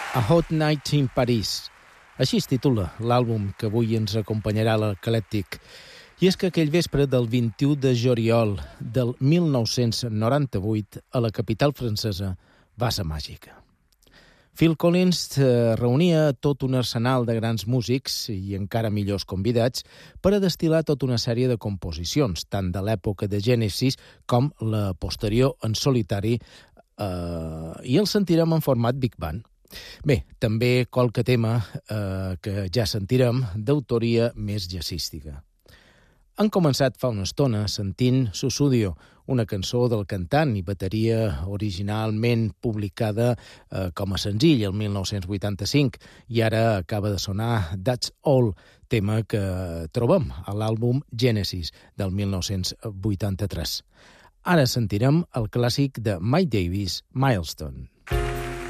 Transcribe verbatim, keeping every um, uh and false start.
A Hot Night in Paris. Així es titula l'àlbum que avui ens acompanyarà a l'Eclèctic. I és que aquell vespre del vint-i-u de juliol del mil nou-cents noranta-vuit a la capital francesa va ser màgica. Phil Collins reunia tot un arsenal de grans músics i encara millors convidats per a destil·lar tota una sèrie de composicions, tant de l'època de Genesis com la posterior en solitari, eh, i el sentirem en format Big Band. Bé, també qualque tema eh, que ja sentirem d'autoria més jazzística. Han començat fa una estona sentint Sussudio, una cançó del cantant i bateria originalment publicada eh, com a senzill el mil nou-cents vuitanta-cinc i ara acaba de sonar That's All, tema que trobem a l'àlbum Genesis del mil nou-cents vuitanta-tres. Ara sentirem el clàssic de Mike Davis, Milestone.